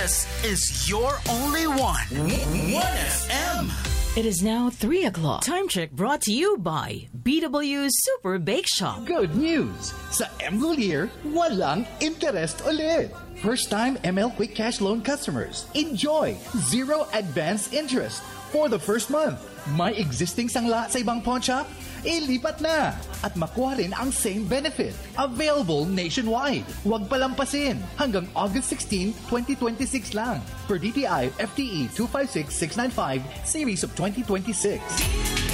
This is your only one. 1FM. It is now 3 o'clock. Time check brought to you by BW Super Bake Shop. Good news! Sa MLOL year, walang interest ulit. First-time ML Quick Cash Loan customers, enjoy zero advance interest for the first month. May existing sangla sa ibang pawn shop? Ilipat na! At makuha rin ang same benefit. Available nationwide. Huwag palampasin. Hanggang August 16, 2026 lang. Per DTI FTE 256695, Series of 2026.